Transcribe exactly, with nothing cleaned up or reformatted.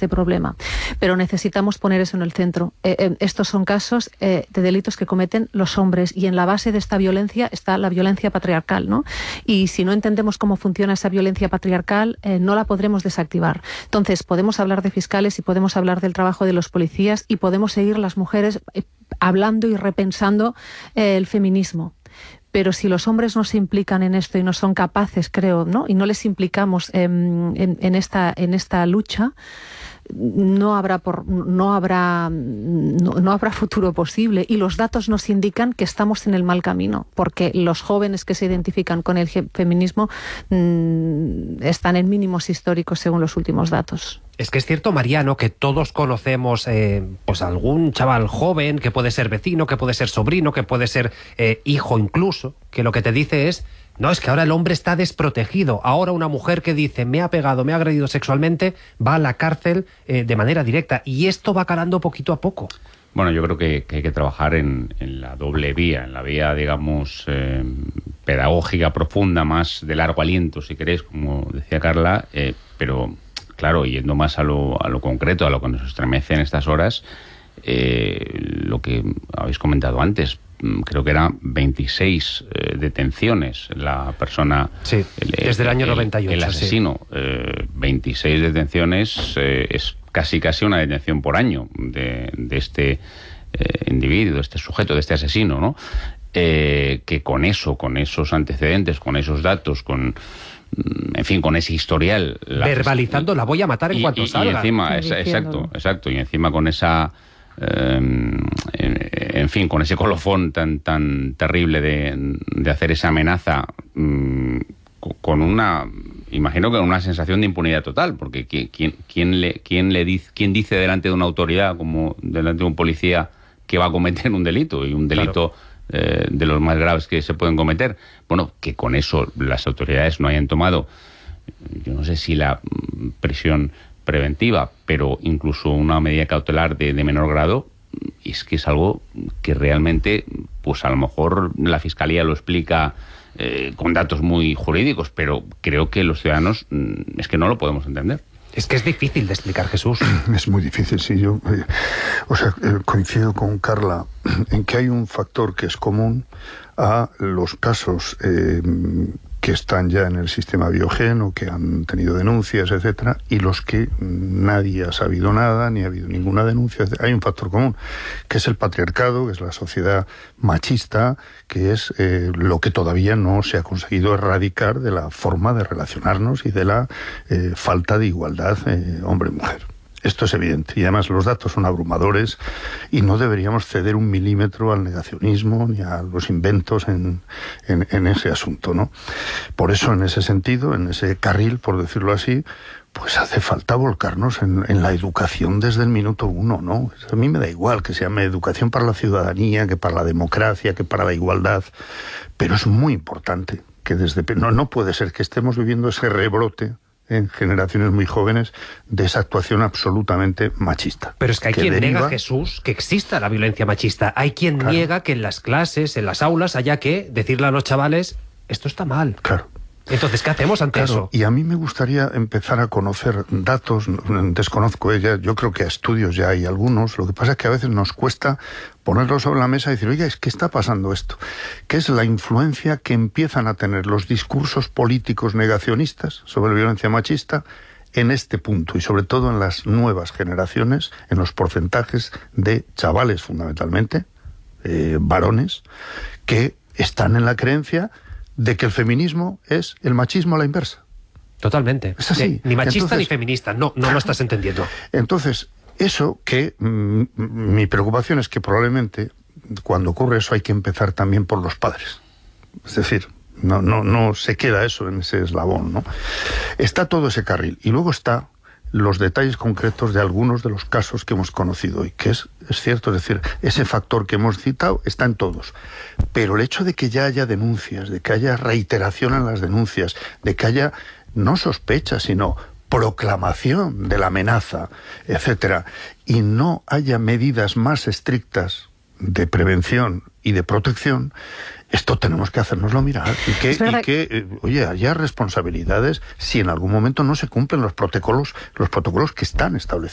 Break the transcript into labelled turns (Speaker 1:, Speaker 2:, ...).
Speaker 1: este problema. Pero necesitamos poner eso en el centro. Eh, eh, estos son casos eh, de delitos que cometen los hombres, y en la base de esta violencia está la violencia patriarcal, ¿no? Y si no entendemos cómo funciona esa violencia patriarcal, eh, no la podremos desactivar. Entonces, podemos hablar de fiscales y podemos hablar del trabajo de los policías y podemos seguir las mujeres eh, hablando y repensando eh, el feminismo. Pero si los hombres no se implican en esto y no son capaces, creo, ¿no? y no les implicamos eh, en, en, esta, en esta lucha, no habrá por, no habrá no, no habrá futuro posible, y los datos nos indican que estamos en el mal camino, porque los jóvenes que se identifican con el feminismo mmm, están en mínimos históricos según los últimos datos.
Speaker 2: Es que es cierto, Mariano, que todos conocemos eh, pues algún chaval joven que puede ser vecino, que puede ser sobrino, que puede ser eh, hijo incluso, que lo que te dice es: no, es que ahora el hombre está desprotegido. Ahora una mujer que dice me ha pegado, me ha agredido sexualmente, va a la cárcel eh, de manera directa. Y esto va calando poquito a poco.
Speaker 3: Bueno, yo creo que, que hay que trabajar en, en la doble vía, en la vía, digamos, eh, pedagógica profunda, más de largo aliento, si queréis, como decía Carla, eh, pero claro, yendo más a lo, a lo concreto, a lo que nos estremece en estas horas, eh, lo que habéis comentado antes. Creo que eran veintiséis eh, detenciones la persona...
Speaker 2: Sí, el, desde el año noventa y ocho.
Speaker 3: El asesino. Sí. Eh, veintiséis detenciones eh, es casi casi una detención por año de, de este eh, individuo, de este sujeto, de este asesino, ¿no? Eh, que con eso, con esos antecedentes, con esos datos, con... en fin, con ese historial...
Speaker 2: Verbalizando, la, la voy a matar en
Speaker 3: y,
Speaker 2: cuanto
Speaker 3: y,
Speaker 2: salga.
Speaker 3: Y encima, es, exacto, exacto, y encima con esa... Eh, en, en fin, con ese colofón tan tan terrible de, de hacer esa amenaza, mmm, con una, imagino que con una sensación de impunidad total, porque ¿quién, quién, le, quién, le dice, quién dice delante de una autoridad, como delante de un policía, que va a cometer un delito, y un delito claro. eh, de los más graves que se pueden cometer? Bueno, que con eso las autoridades no hayan tomado, yo no sé si la prisión preventiva, pero incluso una medida cautelar de, de menor grado, es que es algo que realmente, pues a lo mejor la Fiscalía lo explica eh, con datos muy jurídicos, pero creo que los ciudadanos mm, es que no lo podemos entender.
Speaker 2: Es que es difícil de explicar, Jesús.
Speaker 4: Es muy difícil, sí. Yo, eh, o sea, eh, coincido con Carla en que hay un factor que es común a los casos eh, que están ya en el sistema Biogen o que han tenido denuncias, etcétera, y los que nadie ha sabido nada, ni ha habido ninguna denuncia. Hay un factor común, que es el patriarcado, que es la sociedad machista, que es eh, lo que todavía no se ha conseguido erradicar de la forma de relacionarnos y de la eh, falta de igualdad eh, hombre-mujer. Esto es evidente, y además los datos son abrumadores y no deberíamos ceder un milímetro al negacionismo ni a los inventos en, en, en ese asunto, ¿no? Por eso, en ese sentido, en ese carril, por decirlo así, pues hace falta volcarnos en, en la educación desde el minuto uno, ¿no? A mí me da igual que se llame educación para la ciudadanía, que para la democracia, que para la igualdad, pero es muy importante que desde... No, no puede ser que estemos viviendo ese rebrote en generaciones muy jóvenes de esa actuación absolutamente machista.
Speaker 2: Pero es que hay
Speaker 4: que
Speaker 2: quien
Speaker 4: deriva...
Speaker 2: niega, Jesús, que exista la violencia machista. Hay quien claro. niega que en las clases, en las aulas, haya que decirle a los chavales, esto está mal.
Speaker 4: Claro.
Speaker 2: Entonces, ¿qué hacemos ante
Speaker 4: claro,
Speaker 2: eso?
Speaker 4: Y a mí me gustaría empezar a conocer datos, desconozco ella, yo creo que a estudios ya hay algunos, lo que pasa es que a veces nos cuesta ponerlo sobre la mesa y decir, oiga, es que está pasando esto, que es la influencia que empiezan a tener los discursos políticos negacionistas sobre la violencia machista en este punto, y sobre todo en las nuevas generaciones, en los porcentajes de chavales fundamentalmente, eh, varones, que están en la creencia de que el feminismo es el machismo a la inversa.
Speaker 2: Totalmente.
Speaker 4: Es así.
Speaker 2: Ni machista
Speaker 4: Entonces,
Speaker 2: ni feminista. No, no lo estás entendiendo.
Speaker 4: Entonces, eso que... Mm, mi preocupación es que probablemente cuando ocurre eso hay que empezar también por los padres. Es decir, no, no, no se queda eso en ese eslabón, ¿no? Está todo ese carril. Y luego está los detalles concretos de algunos de los casos que hemos conocido hoy, que es, es cierto, es decir, ese factor que hemos citado está en todos. Pero el hecho de que ya haya denuncias, de que haya reiteración en las denuncias, de que haya no sospecha, sino proclamación de la amenaza, etcétera, y no haya medidas más estrictas de prevención y de protección, esto tenemos que hacérnoslo mirar. Y que, y que eh, oye, haya responsabilidades si en algún momento no se cumplen los protocolos, los protocolos que están establecidos.